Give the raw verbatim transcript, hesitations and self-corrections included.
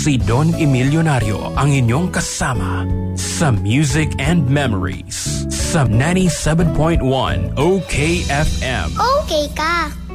si Don Emilionario ang inyong kasama sa Music and Memories sa ninety-seven point one O K F M. Okay ka.